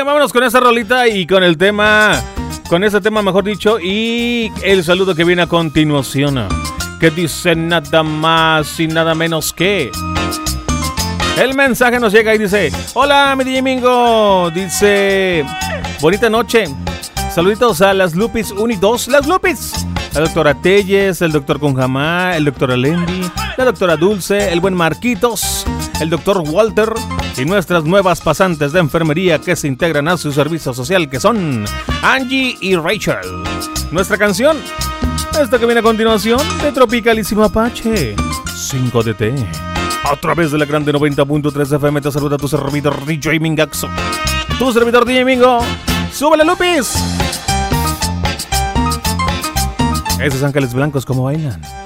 Oigan, vámonos con esa rolita y con el tema, con ese tema mejor dicho, y el saludo que viene a continuación, que dice nada más y nada menos que... El mensaje nos llega y dice: hola, mi DJ Mingo. Dice: bonita noche. Saluditos a las Lupis 1 y 2. Las Lupis. La doctora Telles, el doctor Conjamá, el doctor Alendi, la doctora Dulce, el buen Marquitos, el doctor Walter y nuestras nuevas pasantes de enfermería que se integran a su servicio social, que son Angie y Rachel. Nuestra canción, esta que viene a continuación, de Tropicalísimo Apache, 5DT. A través de la grande 90.3 FM te saluda tu servidor DJ Mingaxo. Tu servidor DJ Mingo. ¡Súbele, Lupis! Esos ángeles blancos como bailan.